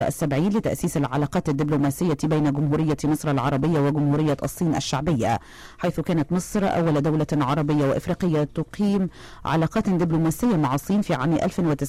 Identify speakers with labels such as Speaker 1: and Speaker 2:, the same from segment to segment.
Speaker 1: 70 لتأسيس العلاقات الدبلوماسية بين جمهورية مصر العربية وجمهورية الصين الشعبية، حيث كانت مصر أول دولة عربية وإفريقية تقيم علاقات دبلوماسية مع الصين في عام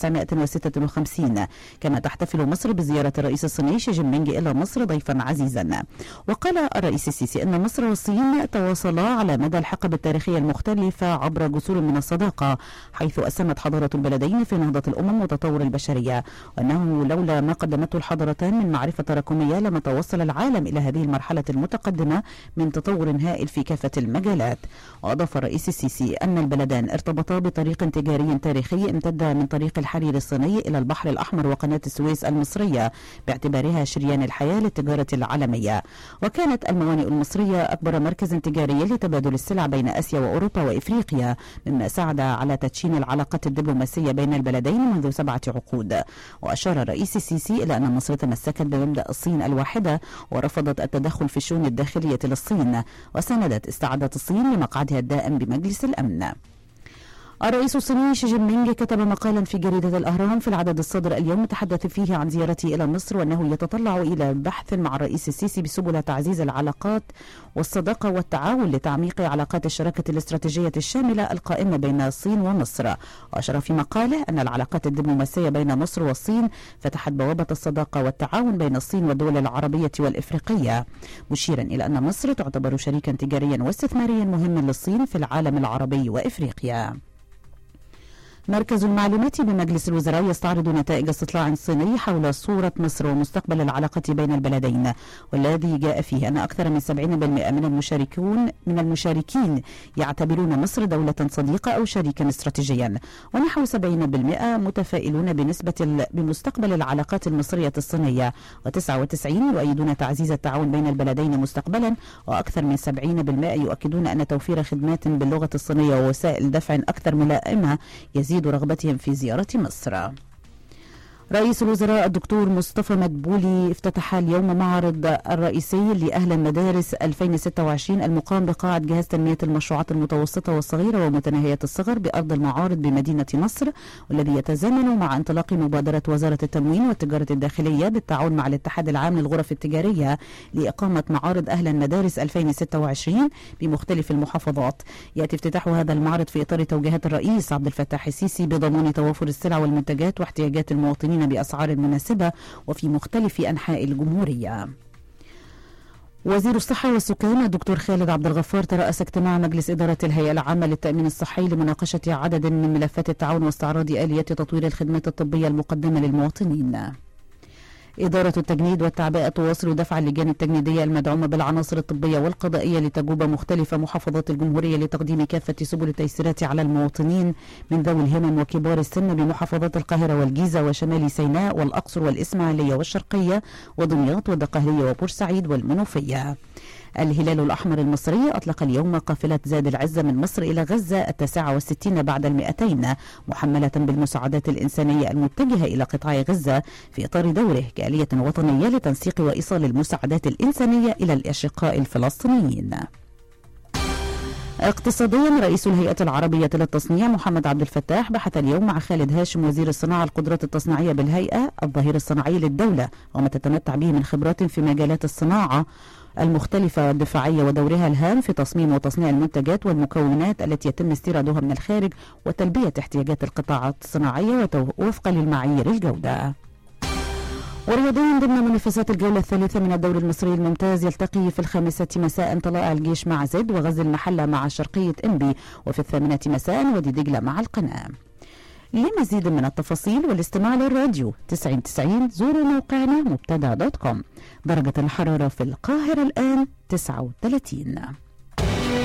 Speaker 1: 1956. كما تحتفل مصر بزيارة الرئيس الصيني شي جين بينغ إلى مصر ضيفا عزيزا. وقال الرئيس السيسي أن مصر والصين تواصلا على مدى الحقب التاريخية المختلفة عبر جسور من الصداقة، حيث أسهمت حضارة البلدين في نهضة الأمم وتطور البشرية، وأنه لولا ما قدمته الحضارتان من معرفة تراكمية لما توصل العالم إلى هذه المرحلة المتقدمة من تطور هائل في كافة المجالات. وأضاف الرئيس السيسي أن البلدان ارتبطا بطريق تجاري تاريخي امتد من طريق الحرير الصيني إلى البحر الأحمر وقناة السويس المصرية باعتبارها شريان الحياة للتجارة العالمية. وكانت الموانئ المصرية أكبر مركز تجاري لتبادل السلع بين آسيا وأوروبا وإفريقيا، مما ساعد على تدشين العلاقات الدبلوماسية بين البلدين منذ 7 عقود. وأشار الرئيس السيسي إلى أن مصر تمسكت بمبدأ الصين الواحدة ورفضت التدخل في الشؤون الداخلية للصين، وساندت استعادة الصين لمقعدها الدائم بمجلس الأمن. الرئيس الصيني شي جين بينغ كتب مقالا في جريدة الأهرام في العدد الصادر اليوم تحدث فيه عن زيارته إلى مصر، وأنه يتطلع إلى بحث مع الرئيس السيسي بسبل تعزيز العلاقات والصداقة والتعاون لتعميق علاقات الشراكة الاستراتيجية الشاملة القائمة بين الصين ومصر. وأشار في مقاله أن العلاقات الدبلوماسية بين مصر والصين فتحت بوابة الصداقة والتعاون بين الصين والدول العربية والإفريقية، مشيرا إلى أن مصر تعتبر شريكا تجاريا واستثماريا مهما للصين في العالم العربي وإفريقيا. مركز المعلومات بمجلس الوزراء يستعرض نتائج استطلاع صيني حول صورة مصر ومستقبل العلاقة بين البلدين، والذي جاء فيه أن أكثر من 70% من المشاركين يعتبرون مصر دولة صديقة أو شريكا استراتيجيا، ونحو 70% متفائلون بمستقبل العلاقات المصرية الصينية، و99 يؤيدون تعزيز التعاون بين البلدين مستقبلا، وأكثر من 70% يؤكدون أن توفير خدمات باللغة الصينية ووسائل دفع أكثر ملائمة يزيد رغبتهم في زيارة مصر. رئيس الوزراء الدكتور مصطفى مدبولي افتتح اليوم معرض الرئيسي لأهل المدارس 2026 المقام بقاعة جهاز تنمية المشروعات المتوسطة والصغيرة ومتناهية الصغر بأرض المعارض بمدينة نصر، والذي يتزامن مع انطلاق مبادرة وزارة التموين والتجارة الداخلية بالتعاون مع الاتحاد العام للغرف التجارية لإقامة معارض أهل المدارس 2026 بمختلف المحافظات. يأتي افتتاح هذا المعرض في إطار توجيهات الرئيس عبد الفتاح السيسي بضمان توافر السلع والمنتجات واحتياجات المواطنين بأسعار مناسبة وفي مختلف أنحاء الجمهورية. وزير الصحة والسكان الدكتور خالد عبد الغفار ترأس اجتماع مجلس إدارة الهيئة العامة للتأمين الصحي لمناقشة عدد من ملفات التعاون واستعراض آليات تطوير الخدمات الطبية المقدمة للمواطنين. إدارة التجنيد والتعبئة تواصل دفع اللجان التجنيدية المدعومة بالعناصر الطبية والقضائية لتجوب مختلف محافظات الجمهورية لتقديم كافة سبل التيسيرات على المواطنين من ذوي الهمم وكبار السن بمحافظات القاهرة والجيزة وشمال سيناء والأقصر والإسماعيلية والشرقية ودمياط والدقهلية وبورسعيد والمنوفية. الهلال الأحمر المصري أطلق اليوم قافلة زاد العزة من مصر إلى غزة 69 بعد 200 محملة بالمساعدات الإنسانية المتجهة إلى قطاع غزة في إطار دوره كآلية وطنية لتنسيق وإيصال المساعدات الإنسانية إلى الأشقاء الفلسطينيين. اقتصاديا، رئيس الهيئة العربية للتصنيع محمد عبد الفتاح بحث اليوم مع خالد هاشم وزير الصناعة القدرات التصنيعية بالهيئة الظهير الصناعي للدولة وما تتمتع به من خبرات في مجالات الصناعة المختلفة والدفاعية ودورها الهام في تصميم وتصنيع المنتجات والمكونات التي يتم استيرادها من الخارج وتلبية احتياجات القطاعات الصناعية وفقا للمعايير الجودة. ورياضيا، ضمن منافسات الجولة الثالثة من الدوري المصري الممتاز، يلتقي في 5 مساء طلائع الجيش مع زد وغزل المحلة مع شرقية إنبي، وفي 8 مساء وادي دجلة مع القناة. لمزيد من التفاصيل والاستماع للراديو 90 زوروا موقعنا مبتدا.com. درجة الحرارة في القاهرة الآن 39.